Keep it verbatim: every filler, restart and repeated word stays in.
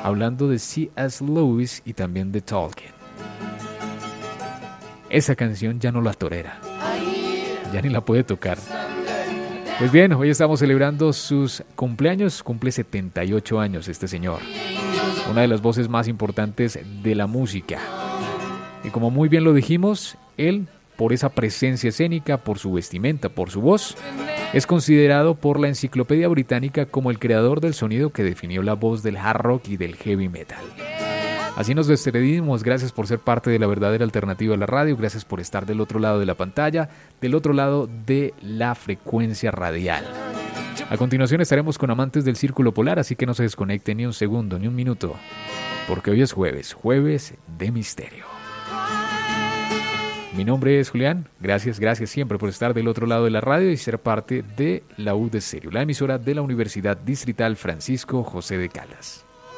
hablando de C S Lewis y también de Tolkien. Esa canción ya no la tolera, ya ni la puede tocar. Pues bien, hoy estamos celebrando sus cumpleaños, cumple setenta y ocho años este señor, una de las voces más importantes de la música. Y como muy bien lo dijimos, él, por esa presencia escénica, por su vestimenta, por su voz, es considerado por la Enciclopedia Británica como el creador del sonido que definió la voz del hard rock y del heavy metal. Así nos despedimos, gracias por ser parte de la verdadera alternativa de la radio, gracias por estar del otro lado de la pantalla, del otro lado de la frecuencia radial. A continuación estaremos con amantes del Círculo Polar, así que no se desconecten ni un segundo, ni un minuto, porque hoy es jueves, jueves de misterio. Mi nombre es Julián, gracias, gracias siempre por estar del otro lado de la radio y ser parte de la U de Stereo, la emisora de la Universidad Distrital Francisco José de Caldas.